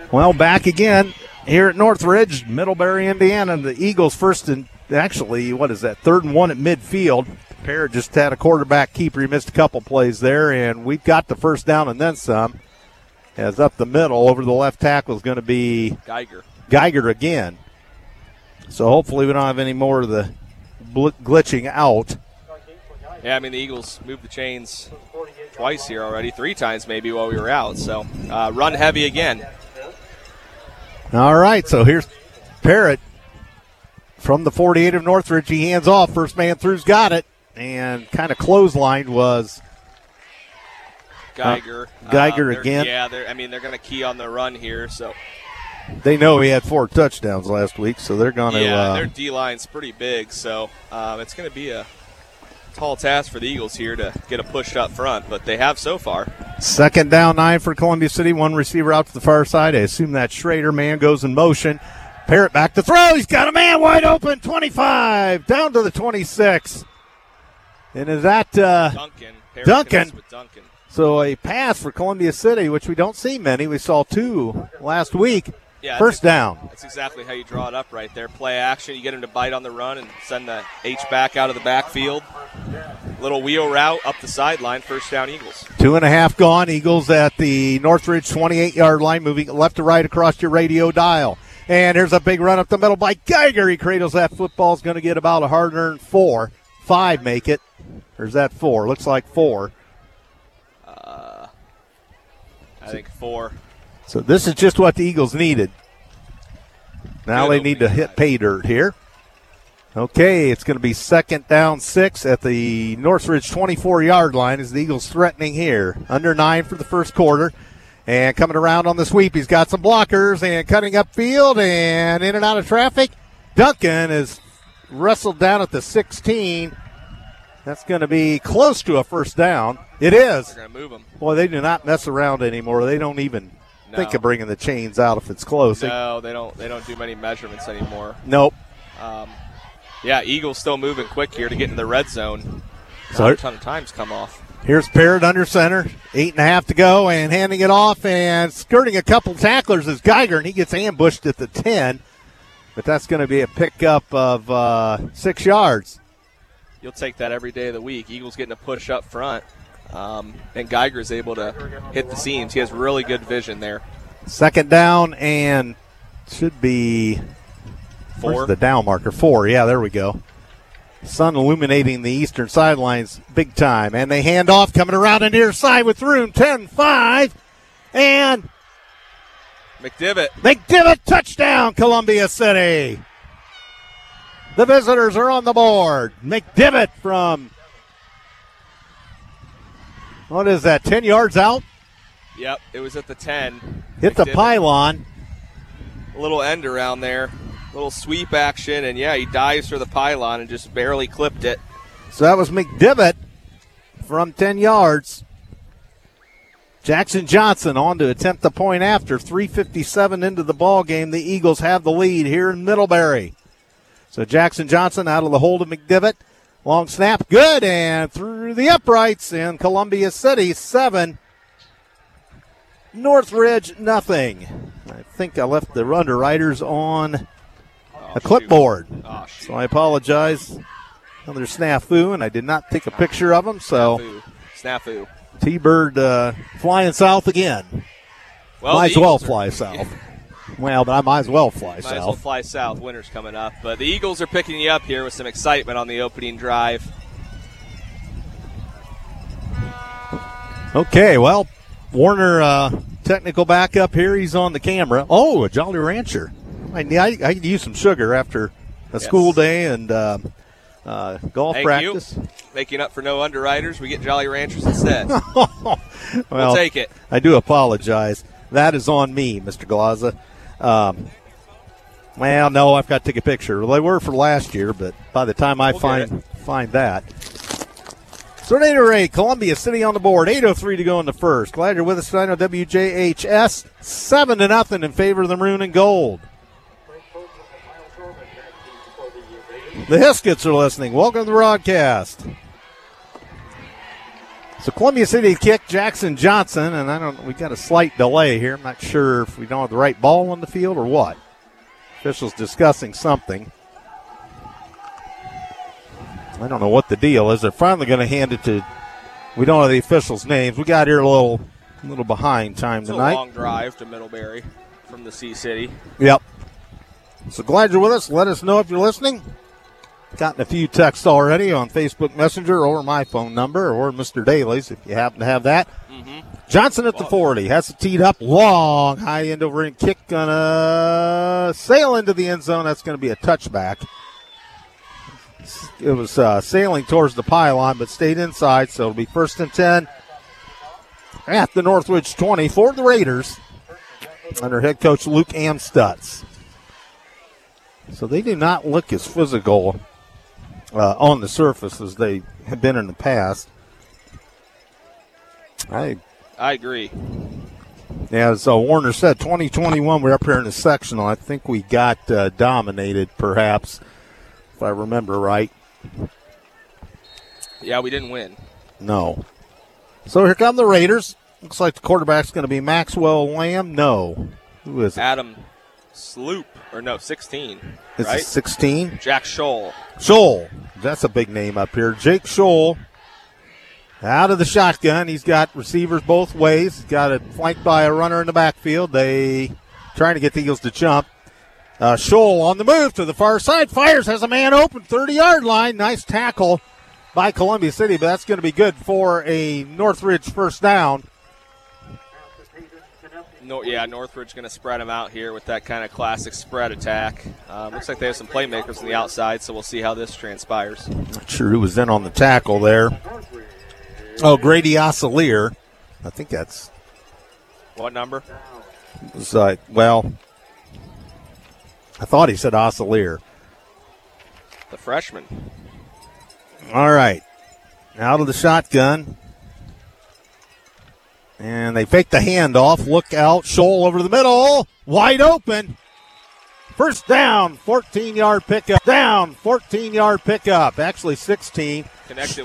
Well, back again here at Northridge, Middlebury, Indiana. The Eagles first and actually, what is that, 3rd and 1 at midfield. Parrott just had a quarterback keeper. He missed a couple plays there, and we've got the first down and then some. As up the middle, over the left tackle is going to be Geiger again. So hopefully we don't have any more of the glitching out. Yeah, I mean, the Eagles moved the chains twice here already, 3 times maybe while we were out. So run heavy again. All right, so here's Parrott from the 48 of Northridge. He hands off. First man through's got it. And kind of clotheslined was Geiger. Geiger again. Yeah, they're going to key on the run here. So they know he had 4 touchdowns last week, so they're going to. Yeah, their D-line's pretty big, so it's going to be a tall task for the Eagles here to get a push up front, but they have so far. 2nd down 9 for Columbia City. 1 receiver out to the far side. I assume that Schrader man goes in motion. Parrott back to throw. He's got a man wide open. 25 down to the 26. And is that Duncan? Duncan. With Duncan. So a pass for Columbia City, which we don't see many. We saw 2 last week. Yeah, first down. That's exactly how you draw it up right there. Play action. You get him to bite on the run and send the H-back out of the backfield. Little wheel route up the sideline. First down, Eagles. 2.5 gone. Eagles at the Northridge 28-yard line, moving left to right across your radio dial. And here's a big run up the middle by Geiger. He cradles that football. Is going to get about a hard-earned 4. 5 make it. Or is that 4? Looks like 4. I think 4. So this is just what the Eagles needed. Now they need to hit pay dirt here. Okay, it's going to be 2nd down 6 at the Northridge 24-yard line as the Eagles threatening here. Under 9 for the first quarter. And coming around on the sweep, he's got some blockers and cutting upfield and in and out of traffic. Duncan is wrestled down at the 16. That's going to be close to a first down. It is. They're going to move him. Boy, they do not mess around anymore. They don't even think of bringing the chains out if it's close. No, they don't do many measurements anymore. Nope. Yeah, Eagles still moving quick here to get into the red zone. So a ton of times come off. Here's Parrott under center. 8.5 to go and handing it off and skirting a couple tacklers is Geiger, and he gets ambushed at the 10. But that's going to be a pickup of 6 yards. You'll take that every day of the week. Eagles getting a push up front. And Geiger is able to hit the seams. He has really good vision there. 2nd down and should be 4. Where's the down marker? 4. Yeah, there we go. Sun illuminating the eastern sidelines big time. And they hand off coming around the near side with room. 10-5. And McDivitt, touchdown, Columbia City. The visitors are on the board. McDivitt from, what is that, 10 yards out? Yep, it was at the 10. Hit the pylon. A little end around there. Little sweep action, and yeah, he dives for the pylon and just barely clipped it. So that was McDivitt from 10 yards. Jackson Johnson on to attempt the point after. 3:57 into the ball game. The Eagles have the lead here in Middlebury. So Jackson Johnson out of the hold of McDivitt. Long snap, good, and through the uprights in Columbia City, 7. Northridge, nothing. I think I left the underwriters on a clipboard. So I apologize. Another snafu, and I did not take a picture of them. So Snafu. T-Bird flying south again. Well, might as well fly south. Well, but I might as well fly south. Might as well fly south. Winter's coming up. But the Eagles are picking you up here with some excitement on the opening drive. Okay, well, Warner, technical backup here. He's on the camera. Oh, a Jolly Rancher. I could use some sugar after a school day and golf practice. Making up for no underwriters, we get Jolly Ranchers instead. Well, we'll take it. I do apologize. That is on me, Mr. Glaza. Well, no, I've got to take a picture. Well, they were for last year, but by the time I find that. So at 8:08, Columbia City on the board. 8:03 to go in the first. Glad you're with us tonight on WJHS. 7-0 in favor of the maroon and gold. The Hiskets are listening. Welcome to the broadcast. So Columbia City kick, Jackson Johnson, and we got a slight delay here. I'm not sure if we don't have the right ball on the field or what. Officials discussing something. I don't know what the deal is. They're finally going to hand it to, we don't have the officials' names. We got here a little behind time tonight. It's a long drive to Middlebury from the C-City. Yep. So glad you're with us. Let us know if you're listening. Gotten a few texts already on Facebook Messenger or my phone number or Mr. Daly's if you happen to have that. Mm-hmm. Johnson at the 40. Has it teed up. Long, high end over in kick. Gonna sail into the end zone. That's going to be a touchback. It was sailing towards the pylon, but stayed inside, so it'll be 1st and 10 at the Northridge 20 for the Raiders under head coach Luke Amstutz. So they do not look as physical on the surface as they have been in the past. I agree. Yeah, as Warner said, 2021, we're up here in the sectional. I think we got dominated, perhaps, if I remember right. Yeah, we didn't win. No. So here come the Raiders. Looks like the quarterback's going to be Maxwell Lamb. No. Who is it? Adam Sloop. Or no, 16. Is right? it 16? Jack Scholl. Scholl. That's a big name up here. Jake Scholl out of the shotgun. He's got receivers both ways. He's got it flanked by a runner in the backfield. They trying to get the Eagles to jump. Scholl on the move to the far side. Fires, has a man open, 30-yard line. Nice tackle by Columbia City, but that's going to be good for a Northridge first down. Northridge going to spread them out here with that kind of classic spread attack. Looks like they have some playmakers on the outside, so we'll see how this transpires. Not sure who was in on the tackle there. Oh, Grady Osalier. I think that's... What number? It was, I thought he said Osalier. The freshman. All right. Out of the shotgun. And they fake the handoff. Look out. Scholl over the middle. Wide open. First down. 14-yard pickup. Down. 14-yard pickup. Actually 16. Connected